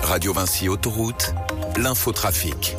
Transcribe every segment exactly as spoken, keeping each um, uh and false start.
Radio Vinci Autoroute, l'infotrafic.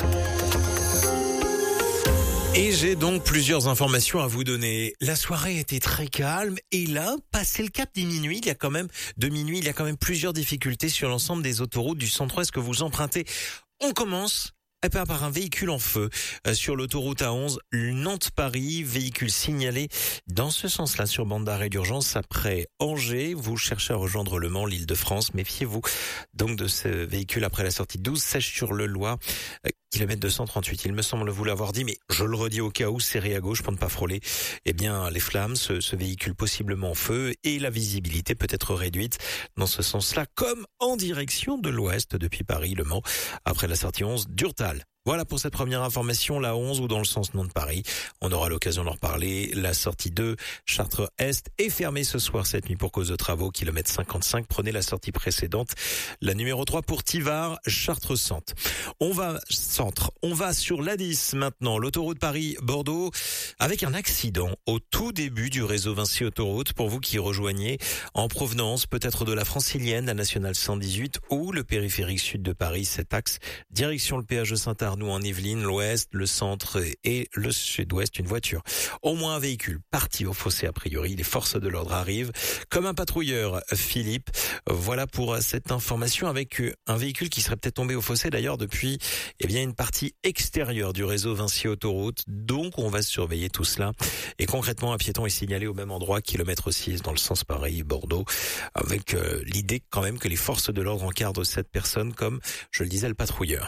Et j'ai donc plusieurs informations à vous donner. La soirée était très calme et là, passé le cap des minuit, il y a quand même de minuit, il y a quand même plusieurs difficultés sur l'ensemble des autoroutes du centre-ouest que vous empruntez. On commence Eh bien, par un véhicule en feu euh, sur l'autoroute A onze Nantes-Paris, véhicule signalé dans ce sens-là sur bande d'arrêt d'urgence après Angers. Vous cherchez à rejoindre Le Mans, l'Île-de-France. Méfiez-vous donc de ce véhicule après la sortie douze Sèche sur le Loir, euh, kilomètre deux cent trente-huit. Il me semble vous l'avoir dit, mais je le redis au cas où, serré à gauche pour ne pas frôler. Eh bien, les flammes, ce, ce véhicule possiblement en feu et la visibilité peut être réduite dans ce sens-là, comme en direction de l'ouest depuis Paris, Le Mans, après la sortie onze d'Urtal. Voilà pour cette première information, la onze ou dans le sens Nantes-Paris. On aura l'occasion d'en reparler. La sortie deux, Chartres-Est, est fermée ce soir cette nuit pour cause de travaux, kilomètre cinquante-cinq. Prenez la sortie précédente, la numéro trois pour Tivars, Chartres-Centre. On va centre, on va sur l'A dix maintenant, l'autoroute Paris-Bordeaux, avec un accident au tout début du réseau Vinci Autoroute. Pour vous qui rejoignez en provenance peut-être de la Francilienne, la nationale cent dix-huit ou le périphérique sud de Paris, cet axe, direction le péage de Saint-Arnaud en Yvelines, l'ouest, le centre et le sud-ouest, une voiture. Au moins un véhicule parti au fossé a priori. Les forces de l'ordre arrivent comme un patrouilleur, Philippe. Voilà pour cette information avec un véhicule qui serait peut-être tombé au fossé d'ailleurs depuis eh bien une partie extérieure du réseau Vinci Autoroute. Donc on va surveiller tout cela. Et concrètement, un piéton est signalé au même endroit, kilomètre six dans le sens Paris-Bordeaux, avec euh, l'idée quand même que les forces de l'ordre encadrent cette personne comme, je le disais, le patrouilleur.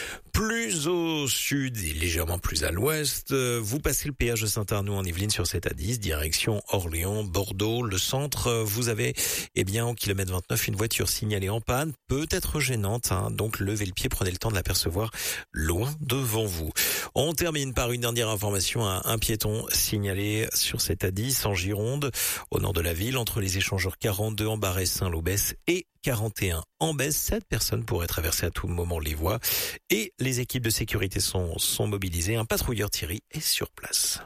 Plus au sud et légèrement plus à l'ouest, vous passez le péage de Saint-Arnaud en Yvelines sur cette A dix, direction Orléans, Bordeaux, le centre. Vous avez, eh bien, au kilomètre vingt-neuf, une voiture signalée en panne, peut-être gênante, hein, donc levez le pied, prenez le temps de l'apercevoir loin devant vous. On termine par une dernière information, un, un piéton signalé sur cette A dix en Gironde, au nord de la ville, entre les échangeurs quarante-deux en Barès, Saint-Lô-Besse et quarante et un en Besse. Sept personnes pourraient traverser à tout moment les voies et les équipes de sécurité sont, sont mobilisées. Un patrouilleur Thierry est sur place.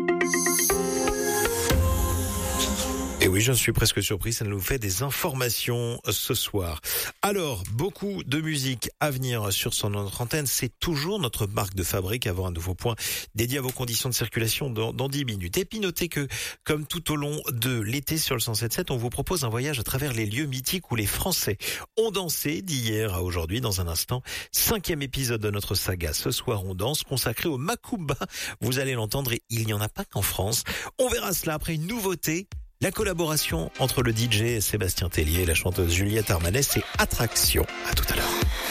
Et oui, je suis presque surpris, ça nous fait des informations ce soir. Alors, beaucoup de musique à venir sur son notre antenne. C'est toujours notre marque de fabrique, avoir un nouveau point dédié à vos conditions de circulation dans, dans dix minutes. Et puis notez que, comme tout au long de l'été sur le cent sept sept, on vous propose un voyage à travers les lieux mythiques où les Français ont dansé d'hier à aujourd'hui. Dans un instant, cinquième épisode de notre saga Ce soir on danse, consacré au Macumba. Vous allez l'entendre et il n'y en a pas qu'en France. On verra cela après une nouveauté. La collaboration entre le D J Sébastien Tellier et la chanteuse Juliette Armanet, c'est Attraction. À tout à l'heure.